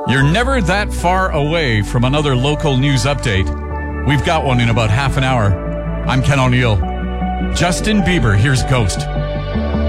You're never that far away from another local news update. We've got one in about half an hour. I'm Ken O'Neill. Justin Bieber hears Ghost.